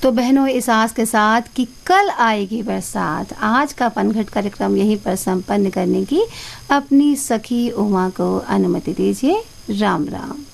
तो बहनों, इस आस के साथ कि कल आएगी बरसात, आज का पनघट कार्यक्रम यहीं पर संपन्न करने की अपनी सखी उमा को अनुमति दीजिए। राम राम।